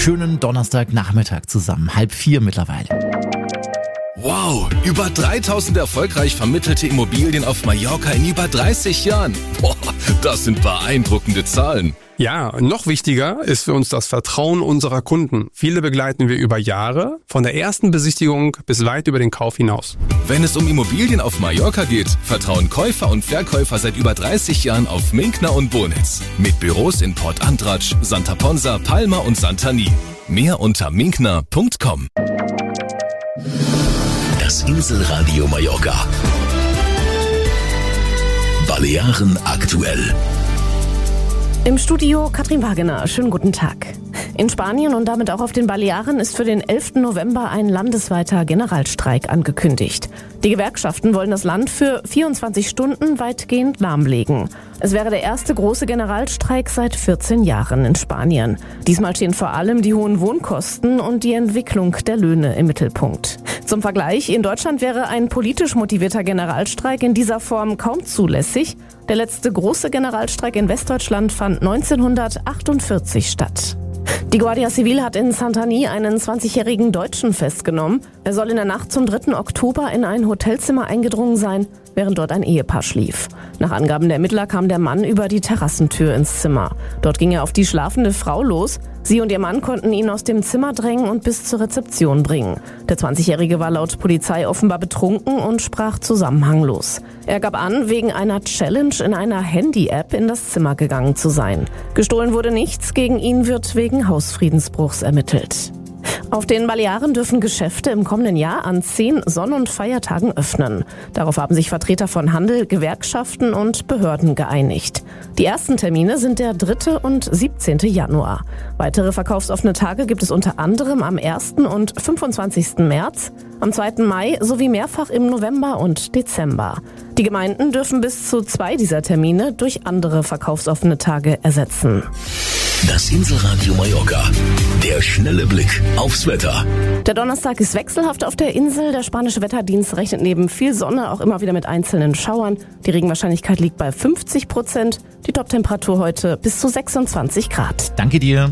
schönen Donnerstagnachmittag zusammen. 3:30 mittlerweile. Wow, über 3000 erfolgreich vermittelte Immobilien auf Mallorca in über 30 Jahren. Boah, das sind beeindruckende Zahlen. Ja, noch wichtiger ist für uns das Vertrauen unserer Kunden. Viele begleiten wir über Jahre, von der ersten Besichtigung bis weit über den Kauf hinaus. Wenn es um Immobilien auf Mallorca geht, vertrauen Käufer und Verkäufer seit über 30 Jahren auf Minkner und Bonitz. Mit Büros in Port Antratsch, Santa Ponsa, Palma und Santani. Mehr unter minkner.com. Das Inselradio Mallorca. Balearen aktuell. Im Studio Katrin Wagener. Schönen guten Tag. In Spanien und damit auch auf den Balearen ist für den 11. November ein landesweiter Generalstreik angekündigt. Die Gewerkschaften wollen das Land für 24 Stunden weitgehend lahmlegen. Es wäre der erste große Generalstreik seit 14 Jahren in Spanien. Diesmal stehen vor allem die hohen Wohnkosten und die Entwicklung der Löhne im Mittelpunkt. Zum Vergleich, in Deutschland wäre ein politisch motivierter Generalstreik in dieser Form kaum zulässig. Der letzte große Generalstreik in Westdeutschland fand 1948 statt. Die Guardia Civil hat in Santani einen 20-jährigen Deutschen festgenommen. Er soll in der Nacht zum 3. Oktober in ein Hotelzimmer eingedrungen sein, während dort ein Ehepaar schlief. Nach Angaben der Ermittler kam der Mann über die Terrassentür ins Zimmer. Dort ging er auf die schlafende Frau los. Sie und ihr Mann konnten ihn aus dem Zimmer drängen und bis zur Rezeption bringen. Der 20-Jährige war laut Polizei offenbar betrunken und sprach zusammenhanglos. Er gab an, wegen einer Challenge in einer Handy-App in das Zimmer gegangen zu sein. Gestohlen wurde nichts, gegen ihn wird wegen Hausfriedensbruchs ermittelt. Auf den Balearen dürfen Geschäfte im kommenden Jahr an 10 Sonn- und Feiertagen öffnen. Darauf haben sich Vertreter von Handel, Gewerkschaften und Behörden geeinigt. Die ersten Termine sind der 3. und 17. Januar. Weitere verkaufsoffene Tage gibt es unter anderem am 1. und 25. März, am 2. Mai sowie mehrfach im November und Dezember. Die Gemeinden dürfen bis zu 2 dieser Termine durch andere verkaufsoffene Tage ersetzen. Das Inselradio Mallorca. Der schnelle Blick aufs Wetter. Der Donnerstag ist wechselhaft auf der Insel. Der spanische Wetterdienst rechnet neben viel Sonne auch immer wieder mit einzelnen Schauern. Die Regenwahrscheinlichkeit liegt bei 50%. Die Toptemperatur heute bis zu 26 Grad. Danke dir.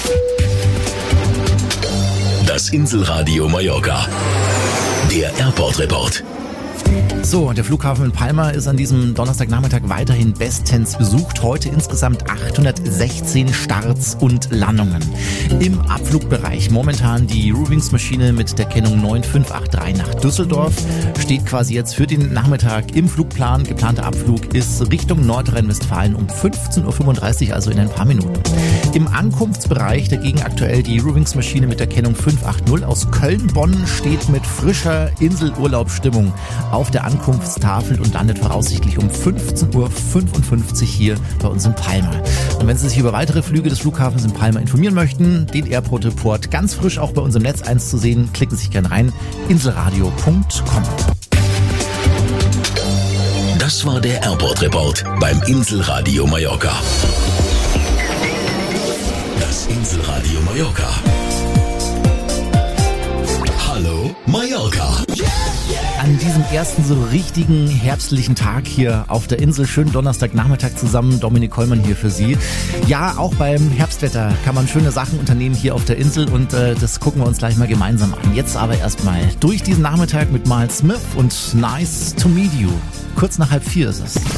Das Inselradio Mallorca. Der Airport Report. So, der Flughafen in Palma ist an diesem Donnerstagnachmittag weiterhin bestens besucht. Heute insgesamt 816 Starts und Landungen. Im Abflugbereich momentan die Eurowings-Maschine mit der Kennung 9583 nach Düsseldorf. Steht quasi jetzt für den Nachmittag im Flugplan. Geplanter Abflug ist Richtung Nordrhein-Westfalen um 15.35 Uhr, also in ein paar Minuten. Im Ankunftsbereich dagegen aktuell die Eurowings-Maschine mit der Kennung 580 aus Köln-Bonn steht mit frischer Inselurlaubsstimmung auf der Ankunftstafel und landet voraussichtlich um 15.55 Uhr hier bei uns in Palma. Und wenn Sie sich über weitere Flüge des Flughafens in Palma informieren möchten, den Airport Report ganz frisch auch bei uns im Netz 1 zu sehen, klicken Sie sich gerne rein, inselradio.com. Das war der Airport Report beim Inselradio Mallorca. Das Inselradio Mallorca. Hallo Mallorca. An diesem ersten so richtigen herbstlichen Tag hier auf der Insel, schönen Donnerstagnachmittag zusammen, Dominik Kollmann hier für Sie. Ja, auch beim Herbstwetter kann man schöne Sachen unternehmen hier auf der Insel und das gucken wir uns gleich mal gemeinsam an. Jetzt aber erstmal durch diesen Nachmittag mit Miles Smith und Nice to Meet You. Kurz nach 3:30 ist es.